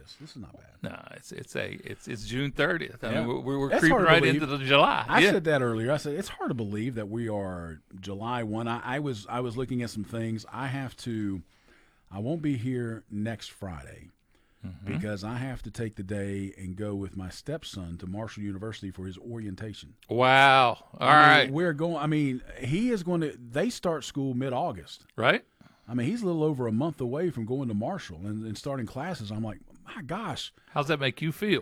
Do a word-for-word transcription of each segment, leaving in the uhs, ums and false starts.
this. This is not bad. No, it's it's a it's it's June thirtieth. I Yeah. mean, we're, we're That's creeping hard to right believe. into the July. I yeah. said that earlier. I said it's hard to believe that we are July first. I, I was I was looking at some things. I have to. I won't be here next Friday Mm-hmm. because I have to take the day and go with my stepson to Marshall University for his orientation. Wow. All I mean, right. we're going. I mean, he is going to. They start school mid-August. Right. I mean, he's a little over a month away from going to Marshall and, and starting classes. I'm like, my gosh. How's that make you feel?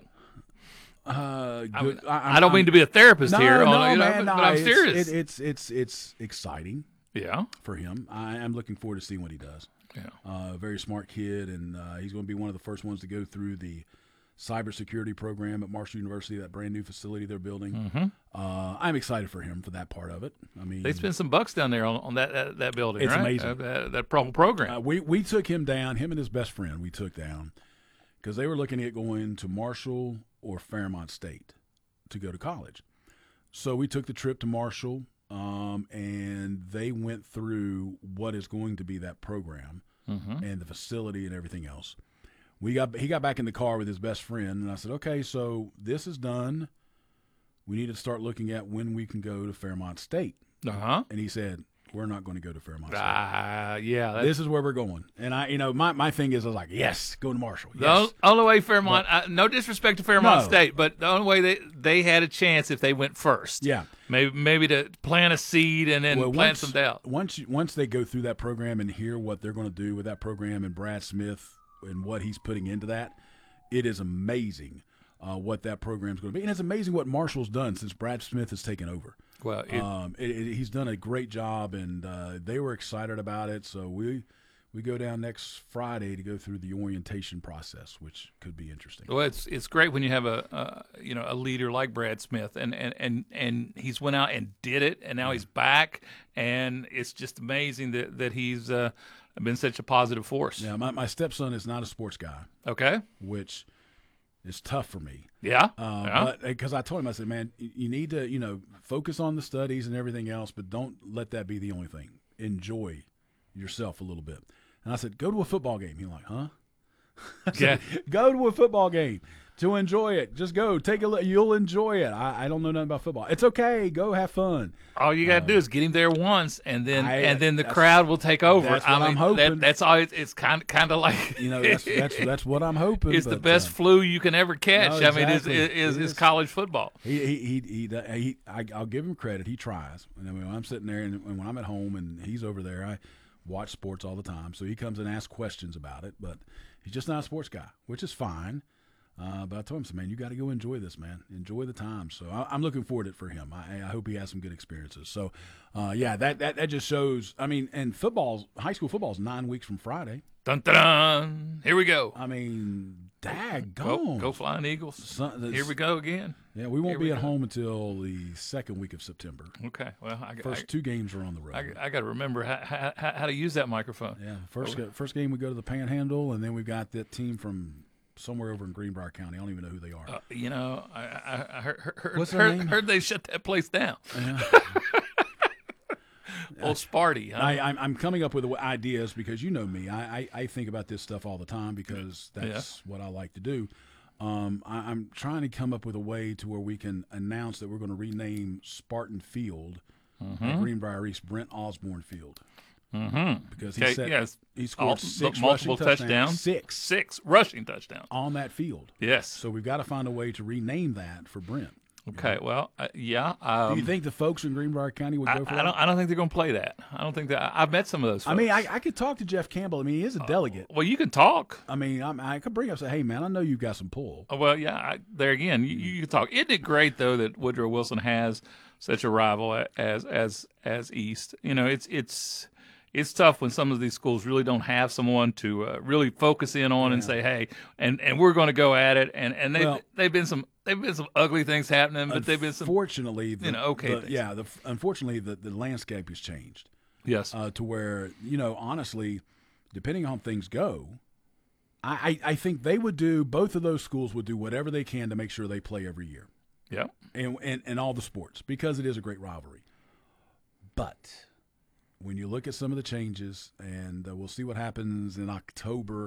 Uh, I, good. mean, I, I don't I'm, mean to be a therapist no, here, no, on, you know, man, but, no, but I'm it's, serious. It, it's it's it's exciting yeah. for him. I am looking forward to seeing what he does. Yeah. Uh, very smart kid, and uh, he's going to be one of the first ones to go through the cybersecurity program at Marshall University, that brand new facility they're building. Mm-hmm. Uh, I'm excited for him for that part of it. I mean, They spent some bucks down there on, on that, that that building. It's right? amazing. Uh, that, that pro- program. Uh, we we took him down. Him and his best friend we took down because they were looking at going to Marshall or Fairmont State to go to college. So we took the trip to Marshall, um, and they went through what is going to be that program mm-hmm. and the facility and everything else. We got he got back in the car with his best friend, and I said, "Okay, so this is done. We need to start looking at when we can go to Fairmont State." Uh huh. And he said, "We're not going to go to Fairmont State. Ah, yeah. That's, This is where we're going." And I, you know, my, my thing is, I was like, "Yes, go to Marshall." the Yes. on- only way Fairmont. uh, no disrespect to Fairmont No. State, but the only way they they had a chance if they went first. Yeah. Maybe maybe to plant a seed and then Well, plant once, some doubt. Once you, once they go through that program and hear what they're going to do with that program and Brad Smith and what he's putting into that, it is amazing uh, what that program's going to be. And it's amazing what Marshall's done since Brad Smith has taken over. Well, it, Um, it, it, he's done a great job, and uh, they were excited about it. So we we go down next Friday to go through the orientation process, which could be interesting. well, it's it's great when you have a uh, you know a leader like Brad Smith, and, and, and, and he's went out and did it, and now he's back, and it's just amazing that that he's uh, been such a positive force. Yeah, my, my stepson is not a sports guy, Okay. which is tough for me. Yeah. Uh, yeah. But because I told him, I said, man, you you need to, you know, focus on the studies and everything else, but don't let that be the only thing. Enjoy yourself a little bit. And I said, go to a football game. He's like, huh? I said, Yeah. Go to a football game to enjoy it. Just go. Take a look. You'll enjoy it. I, I don't know nothing about football. It's okay. Go have fun. All you got to do is get him there once, and then I- and then the that's- crowd will take over. that's I what mean, I'm hoping. That, that's all. It, it's kind of kind of like You know, that's that's, that's what I'm hoping. it's the but, best uh, flu you can ever catch. No, I mean, is exactly. is, is, It is is. college football. He he he, he, he I, I'll give him credit. He tries. And I mean, when I'm sitting there and, and when I'm at home and he's over there, I watch sports all the time. So he comes and asks questions about it, but he's just not a sports guy, which is fine. Uh, but I told him, so, man, you got to go enjoy this, man. Enjoy the time. So I, I'm looking forward to it for him. I, I hope he has some good experiences. So, uh, yeah, that, that that just shows. I mean, and football's high school football's nine weeks from Friday. Dun dun dun. Here we go. I mean, daggone. Go, go flying Eagles. Son- Here we go again. Yeah, we won't Here be we at go. home until the second week of September. Okay. Well, I, First I, two games are on the road. I, I got to remember how, how, how to use that microphone. Yeah, first ga- first game we go to the Panhandle, and then we've got that team from somewhere over in Greenbrier County. I don't even know who they are. Uh, you know, I, I, I heard, heard, What's their heard, name? heard they shut that place down. Yeah. Old Sparty. Huh? I, I'm, I'm coming up with ideas because you know me. I, I, I think about this stuff all the time because that's what I like to do. Um, I, I'm trying to come up with a way to where we can announce that we're going to rename Spartan Field at Greenbrier East Brent Osborne Field. Mm-hmm. Because he Okay, set, yes. he scored All- six multiple rushing touchdowns, touchdowns. six Six rushing touchdowns. on that field. Yes. So we've got to find a way to rename that for Brent. Okay. Well, uh, yeah. Um, Do you think the folks in Greenbrier County would I, go for I that? don't. I don't think they're going to play that. I don't think that. I, I've met some of those. Folks. I mean, I, I could talk to Jeff Campbell. I mean, he is a delegate. well, you can talk. I mean, I'm, I could bring up say, hey, man, I know you've got some pull. Uh, Well, yeah. I, there again, you, you can talk. Isn't it great though that Woodrow Wilson has such a rival as as as East? You know, it's it's. It's tough when some of these schools really don't have someone to uh, really focus in on and say, "Hey," and, and we're going to go at it. And and they Well- they've been some they've been some ugly things happening, but they've been some Unfortunately, the, you know, okay the- things. yeah, the, unfortunately, the, the landscape has changed yes. uh, to where, you know, honestly, depending on how things go, I, I, I think they would do, both of those schools would do whatever they can to make sure they play every year yeah. in, in, in all the sports because it is a great rivalry. But when you look at some of the changes, and uh, we'll see what happens in October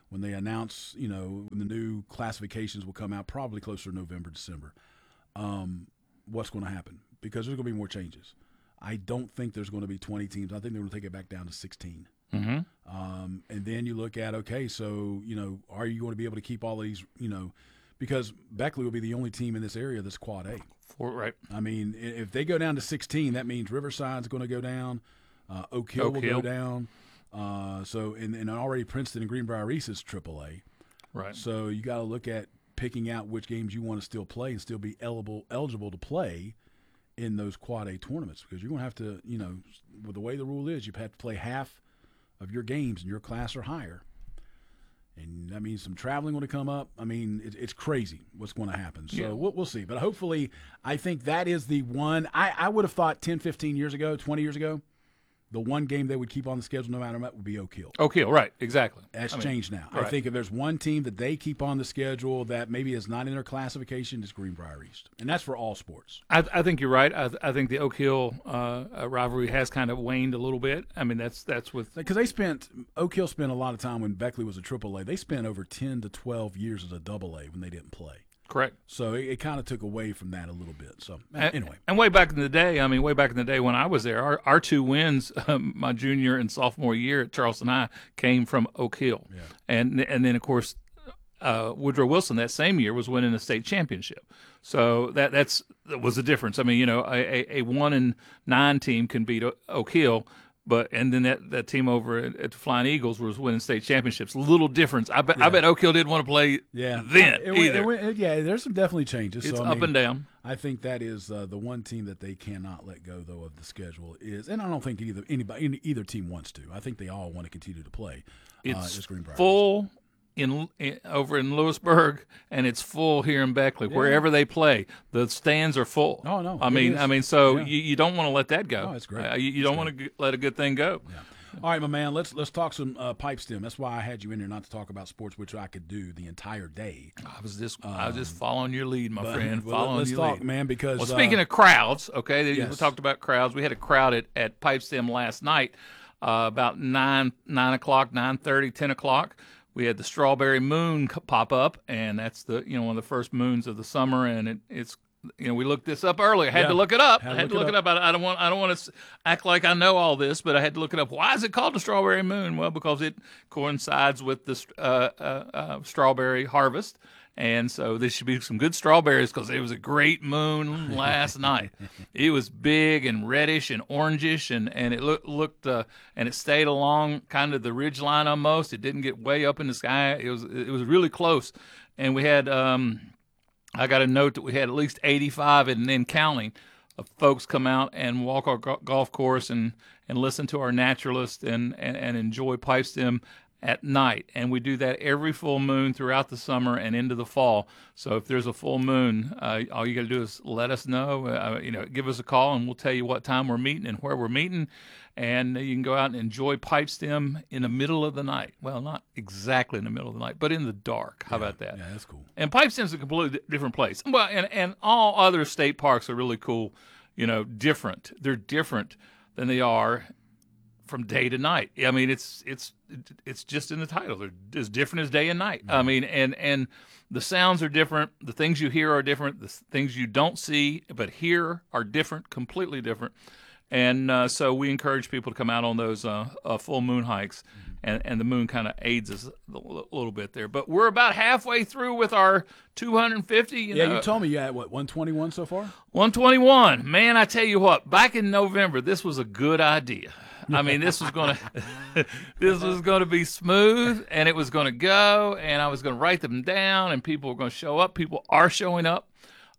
when they announce, you know, when the new classifications will come out, probably closer to November, December, um, what's going to happen? Because there's going to be more changes. I don't think there's going to be twenty teams. I think they're going to take it back down to sixteen. Mm-hmm. Um, and then you look at, okay, so, you know, are you going to be able to keep all of these, you know, because Beckley will be the only team in this area that's quad A. For, right. I mean, if they go down to sixteen, that means Riverside's going to go down. Uh, Oak Hill Oak will Hill. go down. Uh, so, and, and already Princeton and Greenbrier East is triple A. Right. So you got to look at picking out which games you want to still play and still be eligible eligible to play in those quad A tournaments, because you're going to have to, you know, with the way the rule is, you have to play half of your games in your class or higher. And that means some traveling going to come up. I mean, it, it's crazy what's going to happen. So Yeah. we'll, we'll see. But hopefully, I think that is the one. I, I would have thought ten, fifteen years ago, twenty years ago, the one game they would keep on the schedule no matter what would be Oak Hill. Oak Hill, right, exactly. That's I mean, changed now. right. I think if there's one team that they keep on the schedule that maybe is not in their classification, it's Greenbrier East. And that's for all sports. I, I think you're right. I, I think the Oak Hill uh, uh, rivalry has kind of waned a little bit. I mean, that's that's with Because they spent, Oak Hill spent a lot of time when Beckley was a triple A. They spent over ten to twelve years as a double A when they didn't play. correct. So it, it kind of took away from that a little bit. So And- anyway. and way back in the day, I mean, way back in the day when I was there, our, our two wins, um, my junior and sophomore year at Charleston High, came from Oak Hill, Yeah. and and then of course, uh, Woodrow Wilson that same year was winning the state championship. So that that's that was the difference. I mean, you know, a, a, a one and nine team can beat O- Oak Hill. But and then that, that team over at, at the Flying Eagles was winning state championships. Little difference. I bet I bet Oak Hill didn't want to play Yeah. then It went- either. it went- it- yeah, there's some definitely changes. it's so, I up mean, and down. I think that is uh, the one team that they cannot let go, though, of the schedule is, and I don't think either anybody any- either team wants to. I think they all want to continue to play. uh, It's is Greenbrier. full in, in over in Lewisburg, and it's full here in Beckley. Wherever they play, the stands are full. Oh, no, I it mean, is. I mean, so Yeah. you, you don't want to let that go. Oh, it's great. Uh, you you don't want to let a good thing go. Yeah. All right, my man. Let's let's talk some uh, pipe stem. That's why I had you in here, not to talk about sports, which I could do the entire day. I was just I was just following your lead, my But- friend. well, Following let's your talk, lead. man, because Well, speaking uh, of crowds, okay, we Yes. talked about crowds. We had a crowd at, at Pipestem last night, uh, about nine nine o'clock, nine thirty, ten o'clock. We had the Strawberry Moon c- pop up, and that's the you know one of the first moons of the summer, and it, it's you know we looked this up earlier. I had Yeah. to look it up. Had I to had to look look it it up. I, I don't want I don't want to act like I know all this, but I had to look it up. Why is it called the Strawberry Moon? Well, because it coincides with the uh, uh, uh, strawberry harvest. And so there should be some good strawberries because it was a great moon last night. It was big and reddish and orangish, and, and it look, looked uh, and it stayed along kind of the ridge line almost. It didn't get way up in the sky. It was it was really close, and we had um, I got a note that we had at least eighty-five and then counting of folks come out and walk our go- golf course and, and listen to our naturalist and, and, and enjoy Pipestem at night. And we do that every full moon throughout the summer and into the fall. So if there's a full moon, uh, all you got to do is let us know, uh, you know, give us a call and we'll tell you what time we're meeting and where we're meeting. And you can go out and enjoy Pipestem in the middle of the night. Well, not exactly in the middle of the night, but in the dark. How about that? yeah, that's cool. And Pipestem's a completely di- different place. Well, and, and all other state parks are really cool, you know, different. They're different than they are from day to night. I mean, it's it's it's just in the title. They're as different as day and night. I mean, and and the sounds are different. The things you hear are different. The s- things you don't see but hear are different, completely different. And uh, so we encourage people to come out on those uh, uh, full moon hikes, and, and the moon kind of aids us a l- little bit there. But we're about halfway through with our two hundred fifty. You Yeah, know, you told me you had what one twenty-one so far. one twenty-one. Man, I tell you what, back in November, this was a good idea. I mean, this was going to this was going to be smooth, and it was going to go, and I was going to write them down, and people were going to show up. People are showing up.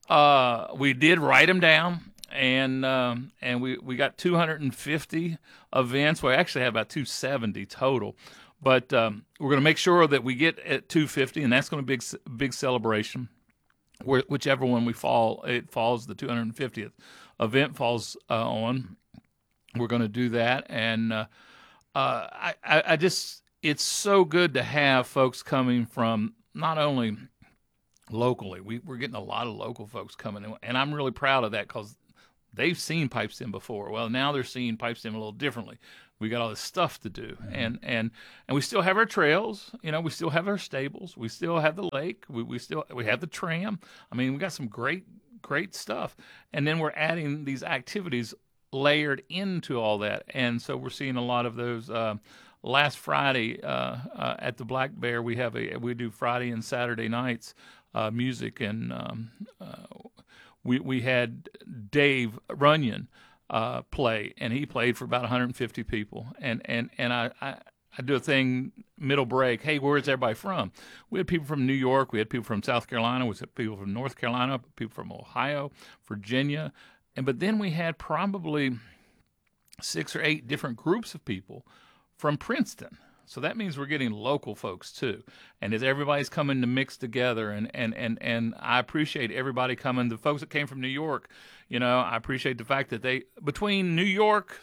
Uh, we did write them down, and um, and we, we got two hundred fifty events. We actually have about two hundred seventy total. But um, we're going to make sure that we get at two hundred fifty, and that's going to be a big, big celebration. Where, whichever one we fall, it falls, the two hundred fiftieth event falls uh, on. We're going to do that, and uh, uh, I, I, I just, it's so good to have folks coming from not only locally. We, we're getting a lot of local folks coming in, and I'm really proud of that because they've seen pipe stem before. Well, now they're seeing pipe stem a little differently. We got all this stuff to do, mm-hmm. and and and we still have our trails. You know, we still have our stables. We still have the lake. We we still we have the tram. I mean, we got some great great stuff, and then we're adding these activities layered into all that, and so we're seeing a lot of those. Uh, last Friday uh, uh, at the Black Bear, we have a we do Friday and Saturday nights uh, music, and um, uh, we we had Dave Runyon uh, play, and he played for about one hundred fifty people, and and and I. I I do a thing middle break. Hey, where's everybody from? We had people from New York. We had people from South Carolina. We had people from North Carolina. People from Ohio, Virginia, and but then we had probably six or eight different groups of people from Princeton. So that means we're getting local folks too. And as everybody's coming to mix together, and, and, and, and I appreciate everybody coming. The folks that came from New York, you know, I appreciate the fact that they, between New York,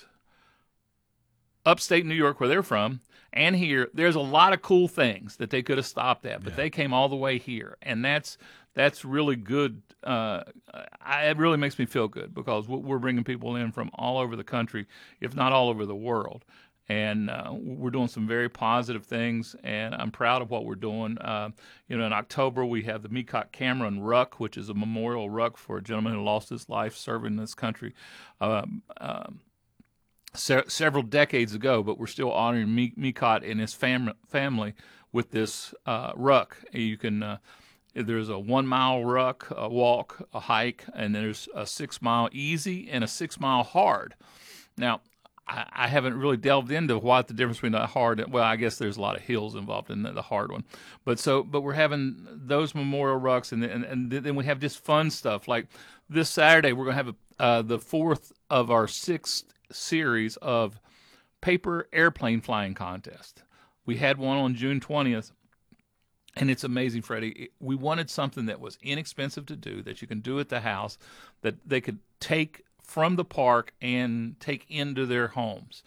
upstate New York where they're from, and here, there's a lot of cool things that they could have stopped at, but yeah. they came all the way here. And that's that's really good. Uh, I, it really makes me feel good because we're bringing people in from all over the country, if not all over the world. And uh, we're doing some very positive things, and I'm proud of what we're doing. Uh, you know, in October, we have the Mecott Cameron Ruck, which is a memorial ruck for a gentleman who lost his life serving this country um, um, se- several decades ago, but we're still honoring Me- Mecott and his fam- family with this uh, ruck. You can uh, there's a one-mile ruck, a walk, a hike, and there's a six-mile easy and a six-mile hard. Now, I haven't really delved into what the difference between the hard. Well, I guess there's a lot of hills involved in the, the hard one, but so but we're having those memorial rucks, and and, and then we have just fun stuff like this Saturday we're going to have a, uh, the fourth of our sixth series of paper airplane flying contest. We had one on June twentieth. And it's amazing, Freddie. We wanted something that was inexpensive to do, that you can do at the house, that they could take from the park and take into their homes.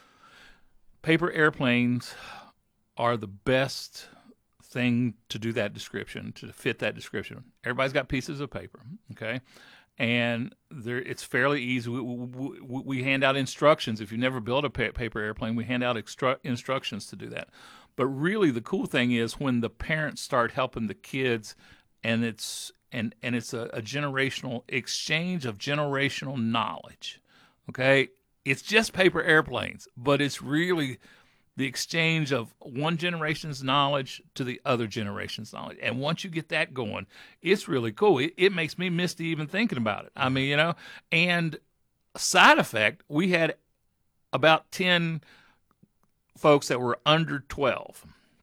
Paper airplanes are the best thing to do that description, to fit that description. Everybody's got pieces of paper, okay? And there, it's fairly easy. We, we, we hand out instructions. If you've never built a paper airplane, we hand out extra instructions to do that. But really the cool thing is when the parents start helping the kids, and it's and and it's a, a generational exchange of generational knowledge, okay? It's just paper airplanes, but it's really the exchange of one generation's knowledge to the other generation's knowledge. And once you get that going, it's really cool. It, it makes me misty even thinking about it. I mean, you know, and side effect, we had about ten folks that were under twelve.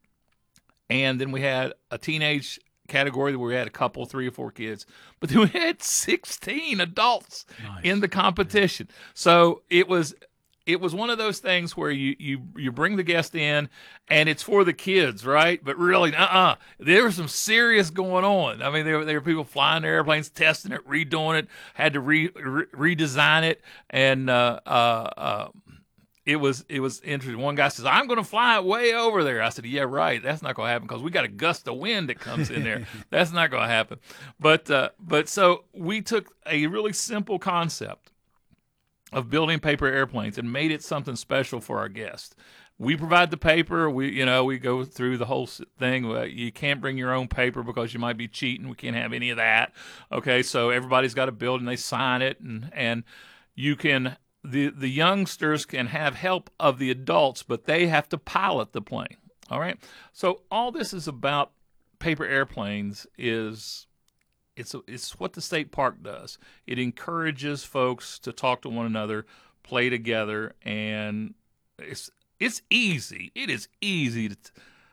And then we had a teenage category where we had a couple, three or four kids, but then we had sixteen adults nice. In the competition. Yeah. So it was it was one of those things where you, you, you bring the guest in and it's for the kids, right? But really, uh-uh. There was some serious going on. I mean, there were, there were people flying their airplanes, testing it, redoing it, had to re, re, redesign it, and uh, uh, uh, It was it was interesting. One guy says, I'm going to fly it way over there. I said, yeah, right. That's not going to happen because we got a gust of wind that comes in there. That's not going to happen. But uh, but so we took a really simple concept of building paper airplanes and made it something special for our guests. We provide the paper. We you know we go through the whole thing. You can't bring your own paper because you might be cheating. We can't have any of that. Okay, so everybody's got to build and they sign it, and and you can. The the youngsters can have help of the adults, but they have to pilot the plane. All right. So all this is about paper airplanes is it's a, it's what the state park does. It encourages folks to talk to one another, play together, and it's it's easy. It is easy to,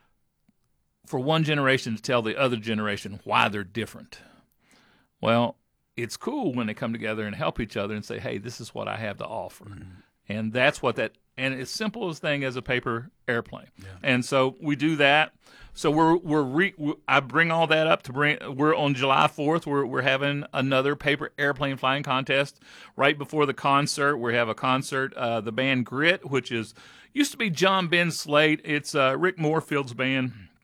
for one generation to tell the other generation why they're different. Well, it's cool when they come together and help each other and say, hey, this is what I have to offer. Mm-hmm. And that's what that, and it's simple as thing as a paper airplane. Yeah. And so we do that. So we're, we're, re, we, I bring all that up to bring, we're on July fourth, we're, we're having another paper airplane flying contest right before the concert. We have a concert, uh, the band Grit, which is, used to be John Ben Slate. It's uh, Rick Moorfield's band.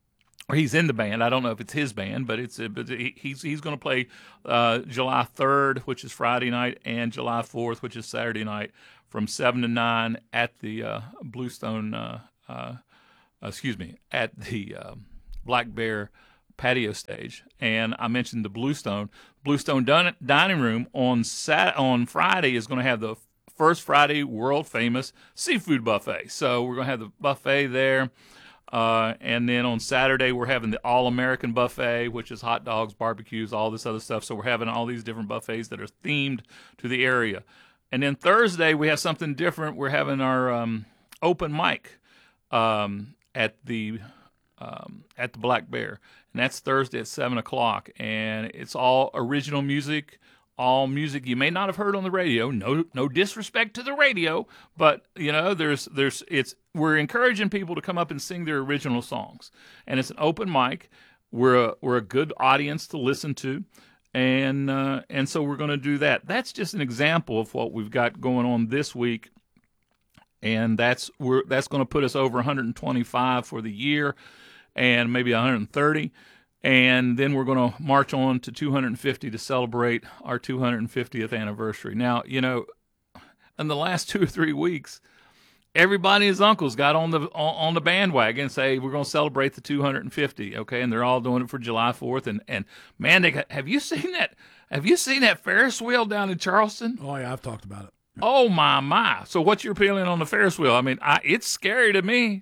or he's in the band. I don't know if it's his band, but it's but he- he's he's going to play uh, July third, which is Friday night, and July fourth, which is Saturday night, from seven to nine at the uh, Bluestone. Uh, uh, excuse me, at the uh, Black Bear patio stage. And I mentioned the Bluestone. Bluestone din- dining room on Sat on Friday is going to have the first Friday world famous seafood buffet. So we're going to have the buffet there. Uh, and then on Saturday, we're having the All-American Buffet, which is hot dogs, barbecues, all this other stuff. So we're having all these different buffets that are themed to the area. And then Thursday, we have something different. We're having our um, open mic um, at the um, at the Black Bear. And that's Thursday at seven o'clock. And it's all original music, all music you may not have heard on the radio. No no disrespect to the radio, but you know, there's there's it's we're encouraging people to come up and sing their original songs. And it's an open mic. We're a, we're a good audience to listen to. And uh, and so we're going to do that. That's just an example of what we've got going on this week. And that's we're that's going to put us over one hundred twenty-five for the year, and maybe one hundred thirty. And then we're going to march on to two hundred fifty to celebrate our two hundred fiftieth anniversary. Now, you know, in the last two or three weeks, everybody and his uncles got on the on, on the bandwagon and say we're going to celebrate the two hundred fifty, okay? And they're all doing it for July fourth. And and man, they got, have you seen that? Have you seen that Ferris wheel down in Charleston? Oh yeah, I've talked about it. Oh my my! So what's your feeling on the Ferris wheel? I mean, I, it's scary to me.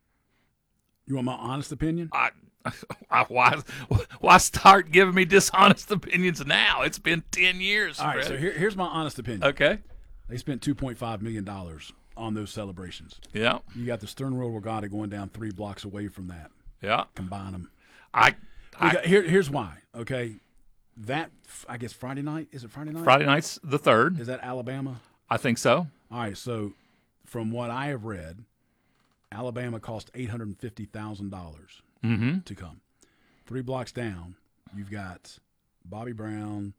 You want my honest opinion? I, I, why why start giving me dishonest opinions now? It's been ten years. All right, Fred. so here, here's my honest opinion. Okay. They spent two point five million dollars on those celebrations. Yeah. You got the Stern Road Regatta going down three blocks away from that. Yeah. Combine them. I. We I got, here, here's why. Okay, that I guess Friday night is it Friday night? Friday night's the third. Is that Alabama? I think so. All right. So, from what I have read, Alabama cost eight hundred and fifty thousand dollars Mm-hmm. to come. Three blocks down, you've got Bobby Brown,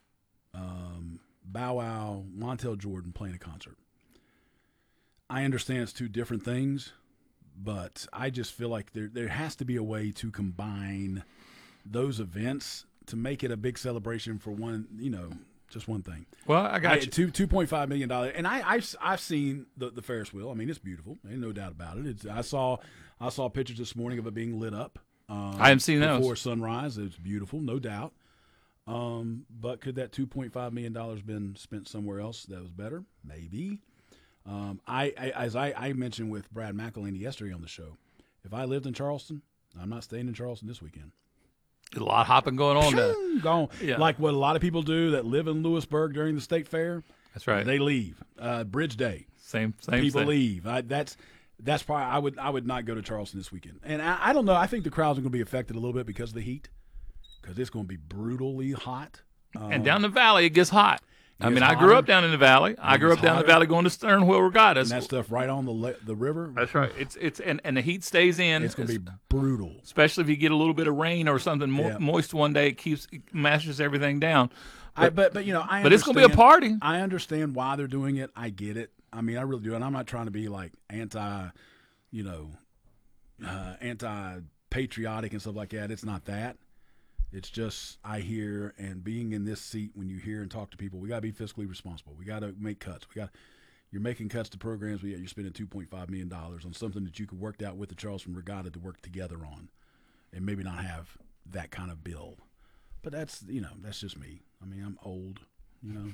um, Bow Wow, Montel Jordan playing a concert. I understand it's two different things, but I just feel like there there has to be a way to combine those events to make it a big celebration for one, you know, just one thing. Well, I got I, you. two two point five million dollars, and I I've, I've seen the, the Ferris wheel. I mean, it's beautiful. Ain't no doubt about it. It's, I saw I saw pictures this morning of it being lit up. Um, I haven't seen those before sunrise. It's beautiful, no doubt. Um, but could that two point five million dollars been spent somewhere else that was better? Maybe. Um, I, I as I, I mentioned with Brad McElhaney yesterday on the show, if I lived in Charleston, I'm not staying in Charleston this weekend. A lot of hopping going on there. Gone. Yeah. Like what a lot of people do that live in Lewisburg during the state fair. That's right. They leave. Uh, Bridge Day. Same same People thing. leave. I, that's that's probably I would I would not go to Charleston this weekend. And I, I don't know. I think the crowds are going to be affected a little bit because of the heat, because it's going to be brutally hot. Um, And down the valley, it gets hot. I gets mean, I hotter. grew up down in the valley. I grew gets up down in the hotter. valley going to Stern Wheel Regatta. and that stuff right on the le- the river. That's right. It's it's and, and the heat stays in. It's going to be brutal. especially if you get a little bit of rain or something mo- Yeah. moist one day. It keeps it mashes everything down. I, but but you know I But it's going to be a understand- party. I understand why they're doing it. I get it. I mean, I really do. And I'm not trying to be like anti, you know, uh, anti-patriotic and stuff like that. It's not that. It's just I hear, and being in this seat when you hear and talk to people, we got to be fiscally responsible. We got to make cuts. We got you're making cuts to programs, but yet you're spending two point five million dollars on something that you could work out with the Charleston Regatta to work together on, and maybe not have that kind of bill. But that's you know that's just me. I mean, I'm old, you know.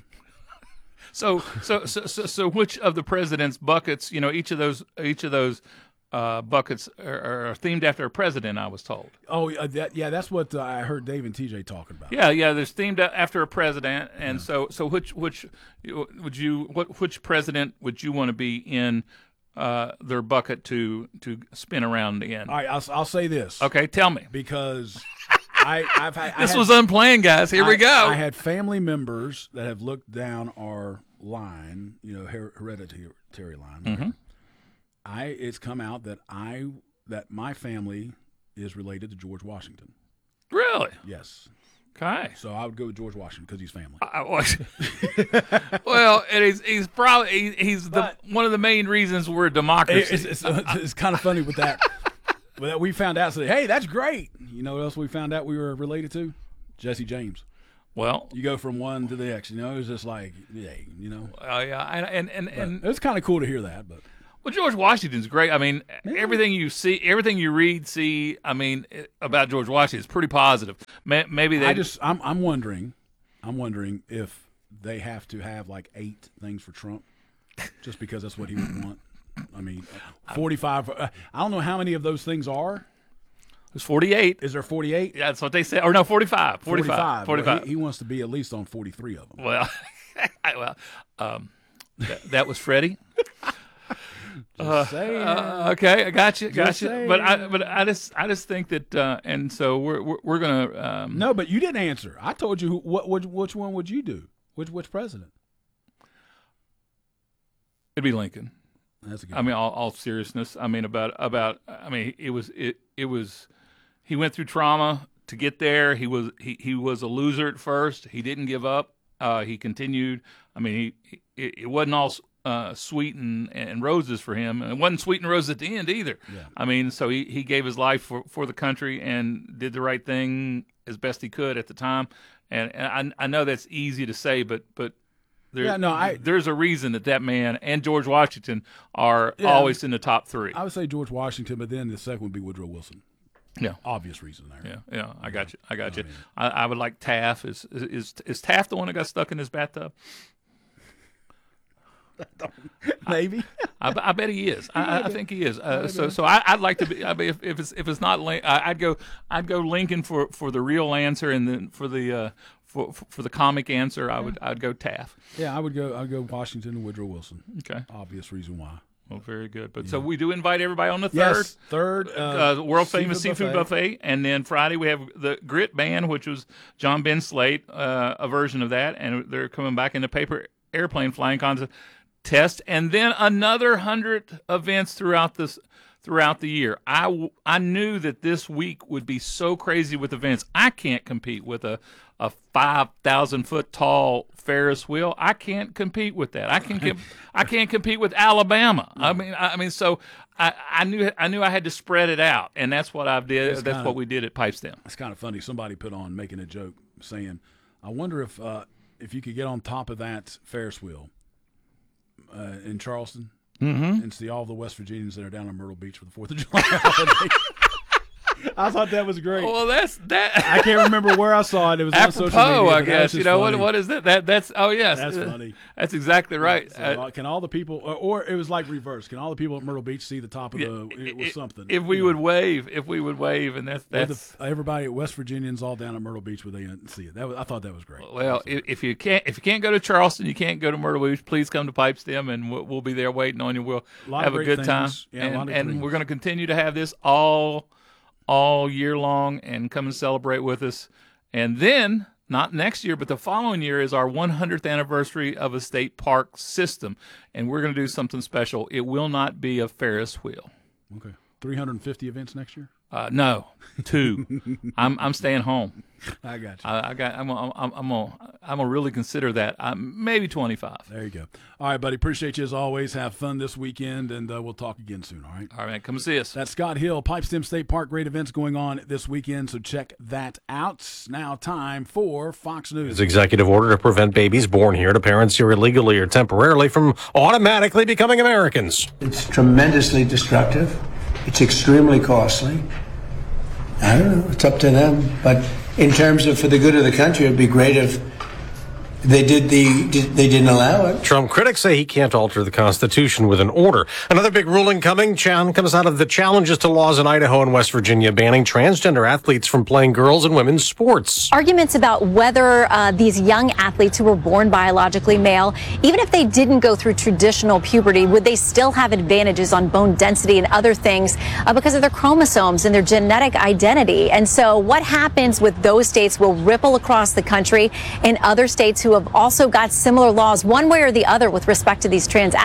So so so so, so which of the president's buckets? You know, each of those each of those uh, buckets are, are themed after a president. I was told. Oh, uh, that, yeah, that's what uh, I heard Dave and T J talking about. Yeah, yeah. There's themed a- after a president, and so so which which would you what which president would you want to be in uh, their bucket to to spin around in? All right, I'll, I'll say this. Okay, tell me. Because I, I've had I This had, was unplanned, guys. Here we I- go. I had family members that have looked down our line, you know, her- hereditary line. Mm-hmm. I it's come out that I that my family is related to George Washington. Really? Yes. Okay. So I would go with George Washington because he's family. I was, well, and he's he's probably he, he's the But- one of the main reasons we're a democracy. It's, it's, it's, it's kind of funny with that. Well, we found out. Said, hey, that's great. You know what else we found out we were related to? Jesse James. Well, you go from one to the next. You know, it was just like, yeah, you know. Oh uh, yeah, and and and, and it was kind of cool to hear that. But well, George Washington's great. I mean, yeah. everything you see, everything you read, see. I mean, about George Washington is pretty positive. Maybe they. I just, I'm, I'm wondering, I'm wondering if they have to have like eight things for Trump, just because that's what he would want. I mean, forty-five. Uh, I don't know how many of those things are. There's forty-eight. Is there forty-eight? Yeah, that's what they said. Or no, forty-five. forty-five. forty-five. Well, he, he wants to be at least on forty-three of them. Well, well, um, that, that was Freddie. Just uh, uh, okay, I got you, got just you. Saying. But I, but I just, I just think that, uh, and so we're, we're, we're gonna. Um, no, but you didn't answer. I told you who, what, which, which one would you do? Which, which president? It'd be Lincoln. That's a good I mean, all, all seriousness. I mean, about about. I mean, it was it it was. He went through trauma to get there. He was he, he was a loser at first. He didn't give up. Uh, he continued. I mean, he, he it wasn't all uh, sweet and, and roses for him, and it wasn't sweet and roses at the end either. Yeah. I mean, so he, he gave his life for, for the country and did the right thing as best he could at the time. And, and I I know that's easy to say, but but. There, yeah, no, I, there's a reason that that man and George Washington are yeah, always in the top three. I would say George Washington, but then the second would be Woodrow Wilson. Yeah, obvious reason there. Yeah, yeah, I got you. I got I you. mean, I, I would like Taft. Is, is is Taft the one that got stuck in his bathtub? Maybe. I, I bet he is. I, I think he is. Uh, so so I, I'd like to be. I mean, if, if it's if it's not, I'd go. I'd go Lincoln for, for the real answer, and then for the. Uh, For, for the comic answer, I would I'd go Taft. Yeah, I would go I'd go Washington and Woodrow Wilson. Okay, obvious reason why. Well, very good. But yeah. so we do invite everybody on the third, yes, third uh, uh, world famous seafood buffet. buffet, and then Friday we have the Grit Band, which was John Ben Slate, uh, a version of that, and they're coming back in the paper airplane flying contest, and then another hundred events throughout this. Throughout the year. I, I knew that this week would be so crazy with events. I can't compete with a, a five thousand foot tall Ferris wheel. I can't compete with that. I can com- I can't compete with Alabama. I mean I mean so I, I knew I knew I had to spread it out, and that's what I did. It's that's kinda, what we did at Pipestem. It's kind of funny. Somebody put on making a joke saying, "I wonder if uh, if you could get on top of that Ferris wheel uh, in Charleston." Mm-hmm. And see all the West Virginians that are down on Myrtle Beach for the Fourth of July holiday. I thought that was great. Well, that's that. I can't remember where I saw it. It was apropos, on social media, I guess. You know what? What is that? That that's oh yes, that's funny. That's exactly right. So, uh, can all the people, or, or it was like reverse? Can all the people at Myrtle Beach see the top of the? It was something. If we would wave, if we would wave, and that's that's the, everybody, West Virginians all down at Myrtle Beach, would they see it? That was, I thought that was great. Well, if, if you can't, if you can't go to Charleston, you can't go to Myrtle Beach. Please come to Pipestem, and we'll, we'll be there waiting on you. We'll a have a good things. time, yeah, and, a lot of and things. we're going to continue to have this all. all year long, and come and celebrate with us. And then, not next year, but the following year is our one hundredth anniversary of a state park system, and we're going to do something special. It will not be a Ferris wheel. Okay. three hundred fifty events next year? Uh, no, two. I'm I'm staying home. I got you. I, I got. I'm. I'm. I'm. I'm gonna. I'm gonna really consider that. I'm maybe twenty-five. There you go. All right, buddy. Appreciate you as always. Have fun this weekend, and uh, we'll talk again soon. All right. All right, man. Come see us. That's Scott Hill, Pipestem State Park. Great events going on this weekend, so check that out. Now, time for Fox News. His executive order to prevent babies born here to parents here illegally or temporarily from automatically becoming Americans. It's tremendously destructive. It's extremely costly. I don't know. It's up to them. But in terms of for the good of the country, it'd be great if they did the they didn't allow it. Trump critics say he can't alter the Constitution with an order. Another big ruling coming Chan comes out of the challenges to laws in Idaho and West Virginia banning transgender athletes from playing girls and women's sports. Arguments about whether uh, these young athletes who were born biologically male, even if they didn't go through traditional puberty, would they still have advantages on bone density and other things uh, because of their chromosomes and their genetic identity? And so what happens with those states will ripple across the country, and other states who have also got similar laws one way or the other with respect to these trans athletes.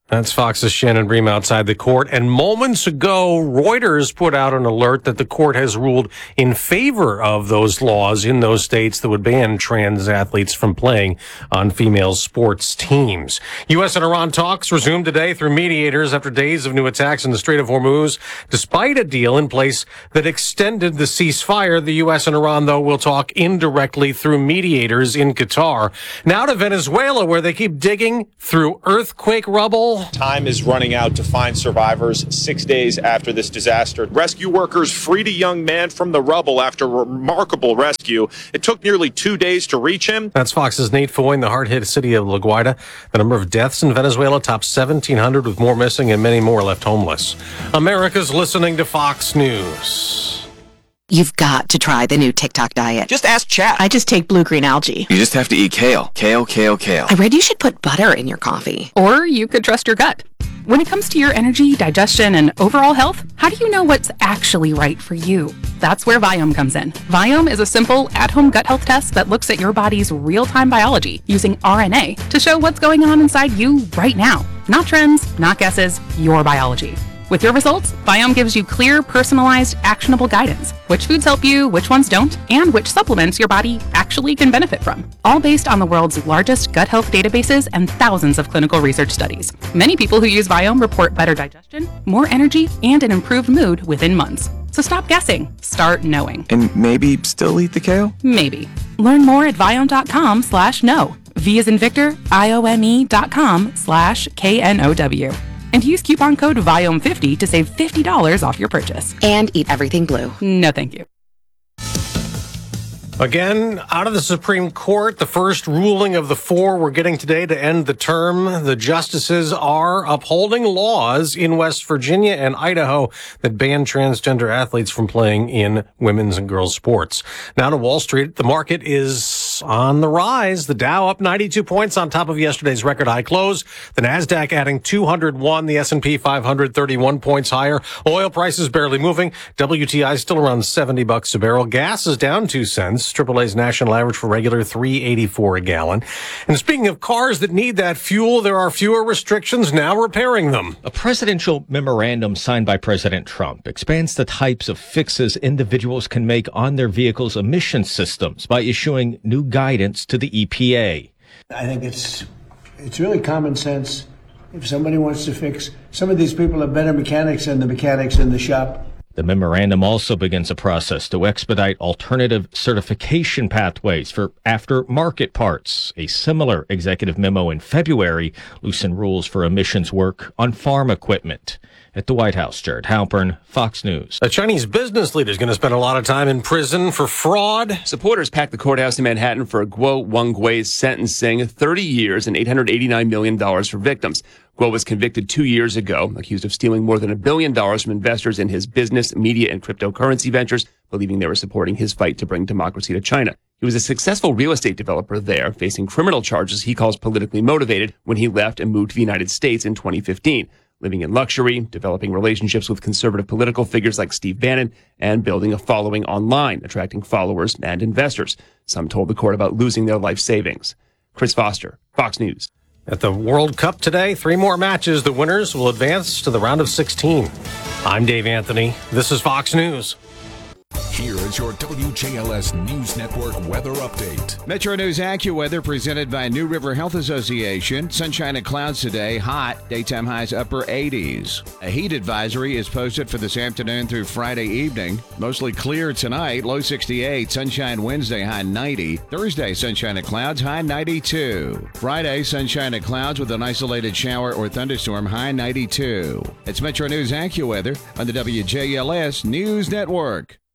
That's Fox's Shannon Bream outside the court. And moments ago, Reuters put out an alert that the court has ruled in favor of those laws in those states that would ban trans athletes from playing on female sports teams. U S and Iran talks resumed today through mediators after days of new attacks in the Strait of Hormuz. Despite a deal in place that extended the ceasefire, the U S and Iran, though, will talk indirectly through mediators in Qatar. Now to Venezuela, where they keep digging through earthquake rubble. Time is running out to find survivors six days after this disaster. Rescue workers freed a young man from the rubble after a remarkable rescue. It took nearly two days to reach him. That's Fox's Nate Foy in the hard-hit city of La Guaira. The number of deaths in Venezuela tops seventeen hundred, with more missing and many more left homeless. America's listening to Fox News. You've got to try the new TikTok diet. Just ask Chat. I just take blue-green algae. You just have to eat kale. Kale, kale, kale. I read you should put butter in your coffee. Or you could trust your gut. When it comes to your energy, digestion, and overall health, how do you know what's actually right for you? That's where Viome comes in. Viome is a simple, at-home gut health test that looks at your body's real-time biology using R N A to show what's going on inside you right now. Not trends, not guesses, your biology. With your results, Viome gives you clear, personalized, actionable guidance. Which foods help you, which ones don't, and which supplements your body actually can benefit from. All based on the world's largest gut health databases and thousands of clinical research studies. Many people who use Viome report better digestion, more energy, and an improved mood within months. So stop guessing. Start knowing. And maybe still eat the kale? Maybe. Learn more at Viome.com slash no. V as in Victor, I O M E dot com slash K N O W. And use coupon code Viome fifty to save fifty dollars off your purchase. And eat everything blue. No, thank you. Again, out of the Supreme Court, the first ruling of the four we're getting today to end the term. The justices are upholding laws in West Virginia and Idaho that ban transgender athletes from playing in women's and girls' sports. Now to Wall Street, the market is on the rise. The Dow up ninety-two points on top of yesterday's record high close. The Nasdaq adding two hundred one. The S and P five hundred thirty-one points higher. Oil prices barely moving. W T I still around seventy bucks a barrel. Gas is down two cents. triple A's national average for regular three eighty-four a gallon. And speaking of cars that need that fuel, there are fewer restrictions now repairing them. A presidential memorandum signed by President Trump expands the types of fixes individuals can make on their vehicles' emission systems by issuing new guidance to the E P A. I think it's it's really common sense. If somebody wants to fix, some of these people are better mechanics than the mechanics in the shop. The memorandum also begins a process to expedite alternative certification pathways for aftermarket parts. A similar executive memo in February loosened rules for emissions work on farm equipment. At the White House, Jared Halpern, Fox News. A Chinese business leader is going to spend a lot of time in prison for fraud. Supporters packed the courthouse in Manhattan for Guo Wengwei's sentencing, thirty years and eight hundred eighty-nine million dollars for victims. Guo was convicted two years ago, accused of stealing more than a billion dollars from investors in his business, media, and cryptocurrency ventures, believing they were supporting his fight to bring democracy to China. He was a successful real estate developer there, facing criminal charges he calls politically motivated when he left and moved to the United States in twenty fifteen. Living in luxury, developing relationships with conservative political figures like Steve Bannon, and building a following online, attracting followers and investors. Some told the court about losing their life savings. Chris Foster, Fox News. At the World Cup today, three more matches. The winners will advance to the round of sixteen. I'm Dave Anthony. This is Fox News. Here is your W J L S News Network weather update. Metro News AccuWeather presented by New River Health Association. Sunshine and clouds today, hot. Daytime highs upper eighties. A heat advisory is posted for this afternoon through Friday evening. Mostly clear tonight, low sixty-eight. Sunshine Wednesday, high ninety. Thursday, sunshine and clouds, high ninety-two. Friday, sunshine and clouds with an isolated shower or thunderstorm, high ninety-two. It's Metro News AccuWeather on the W J L S News Network.